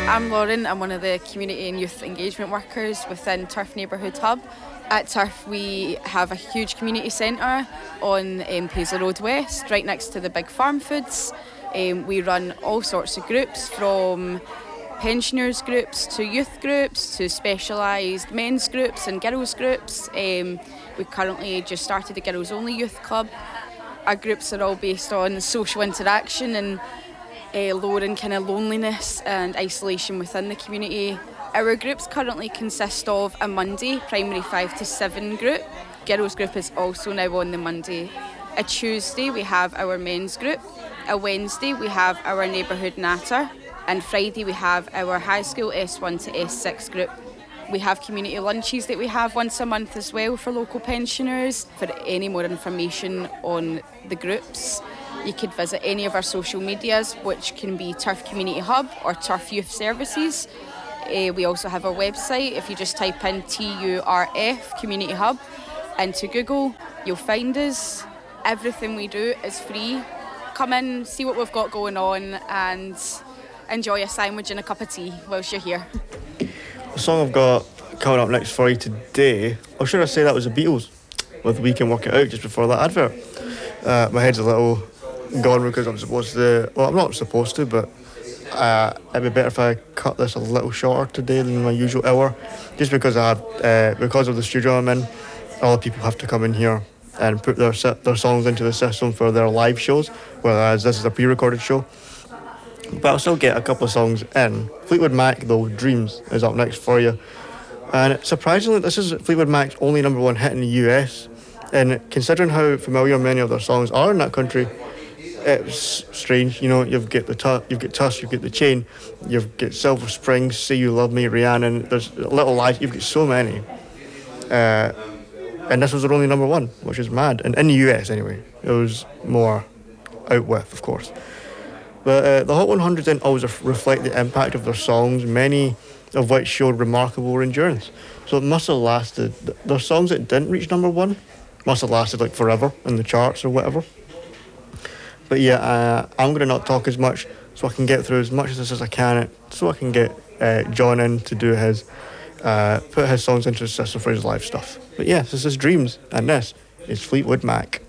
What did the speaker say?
I'm Lauren. I'm one of the community and youth engagement workers within Turf Neighbourhood Hub. At Turf we have a huge community centre on Paisley Road West, right next to the big farm foods. We run all sorts of groups, from pensioners groups to youth groups to specialised men's groups and girls groups. We currently just started a girls only youth club. Our groups are all based on social interaction and lowering kind of loneliness and isolation within the community. Our groups currently consist of a Monday primary 5 to 7 group. Girls group is also now on the Monday. A Tuesday we have our men's group. A Wednesday we have our neighbourhood natter. And Friday we have our high school S1 to S6 group. We have community lunches that we have once a month as well for local pensioners. For any more information on the groups, you could visit any of our social medias, which can be Turf Community Hub or Turf Youth Services. We also have our website. If you just type in TURF Community Hub into Google, you'll find us. Everything we do is free. Come in, see what we've got going on, and enjoy a sandwich and a cup of tea whilst you're here. The song I've got coming up next for you today, or should I say that was the Beatles with We Can Work It Out just before that advert. My head's a little gone because I'm not supposed to, but it'd be better if I cut this a little shorter today than my usual hour, just because because of the studio I'm in, all the people have to come in here and put their songs into the system for their live shows, whereas this is a pre-recorded show. But I'll still get a couple of songs in. Fleetwood Mac, though, Dreams is up next for you. And surprisingly, this is Fleetwood Mac's only #1 hit in the US. And considering how familiar many of their songs are in that country, it's strange. You know, you've got Tusk, you've got The Chain, you've got Silver Springs, Say You Love Me, Rhiannon, there's Little Lies, you've got so many. And this was their only #1, which is mad. And in the US, anyway. It was more out with, of course. But the Hot 100 didn't always reflect the impact of their songs, many of which showed remarkable endurance. So it must have lasted, their songs that didn't reach #1 must have lasted like forever in the charts or whatever. But yeah, I'm going to not talk as much so I can get through as much of this as I can, so I can get John in to do his, put his songs into the system for his live stuff. But yeah, this is Dreams, and this is Fleetwood Mac.